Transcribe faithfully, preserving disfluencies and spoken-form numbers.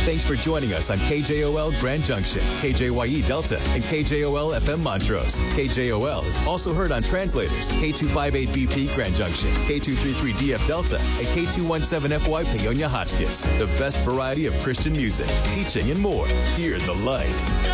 Thanks for joining us on K J O L Grand Junction, K J Y E Delta, and K J O L F M Montrose. K J O L is also heard on translators, K two fifty-eight B P Grand Junction, K two thirty-three D F Delta, and K two seventeen F Y Paonia Hotchkiss. The best variety of Christian music, teaching, and more. Hear the light.